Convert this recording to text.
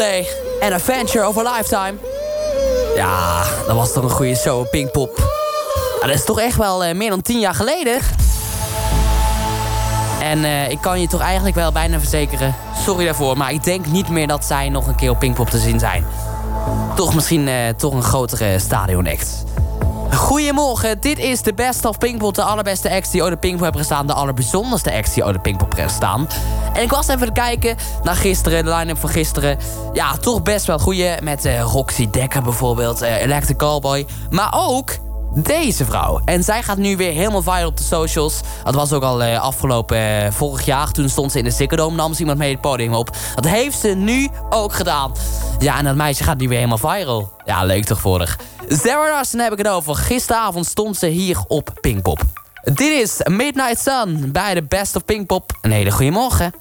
Nee, An Adventure of a Lifetime. Ja, dat was toch een goede show, Pinkpop. Ja, dat is toch echt wel meer dan 10 jaar geleden. En ik kan je toch eigenlijk wel bijna verzekeren... Sorry daarvoor, maar ik denk niet meer dat zij nog een keer op Pinkpop te zien zijn. Toch misschien toch een grotere stadionact. Goedemorgen, dit is de Best of Pinkpop. De allerbeste acts die ooit op Pinkpop hebben gestaan. De allerbijzonderste acts die ooit op Pinkpop hebben gestaan. En ik was even te kijken naar gisteren, de line-up van gisteren. Ja, toch best wel goeie. Met Roxy Dekker bijvoorbeeld, Electric Callboy. Maar ook deze vrouw. En zij gaat nu weer helemaal viral op de socials. Dat was ook al afgelopen vorig jaar. Toen stond ze in de Ziggo Dome, nam ze iemand mee het podium op. Dat heeft ze nu ook gedaan. Ja, en dat meisje gaat nu weer helemaal viral. Ja, leuk toch voor haar. Zara Larsson heb ik het over. Gisteravond stond ze hier op Pinkpop. Dit is Midnight Sun bij de Best of Pinkpop. Een hele goede morgen.